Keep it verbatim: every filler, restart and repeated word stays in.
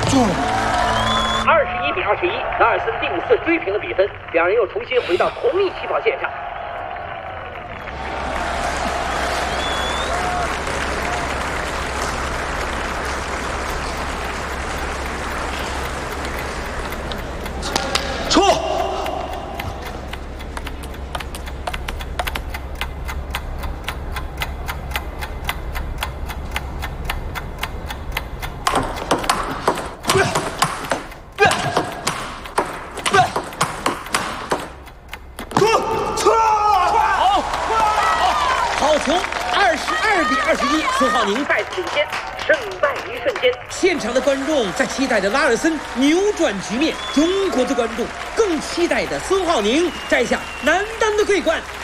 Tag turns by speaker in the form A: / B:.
A: 中了。
B: 二十一比二十一，拉尔森第五次追平了比分，两人又重新回到同一起跑线上。
A: 冲！
B: 好球！二十二比二十一，孙浩宁再次领先，胜败一瞬间。现场的观众在期待着拉尔森扭转局面，中国的观众更期待着孙浩宁摘下男单的桂冠。